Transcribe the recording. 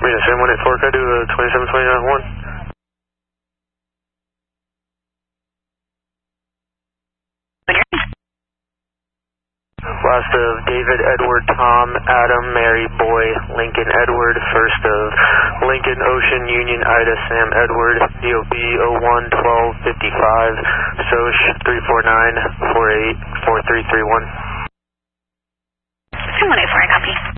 Marina, same 184, can I do 2729-1? Last of David, Edward, Tom, Adam, Mary, Boy, Lincoln, Edward. First of Lincoln, Ocean, Union, Ida, Sam, Edward. DOB 01-12-55, SOCH 349-48-4331. 184, I copy.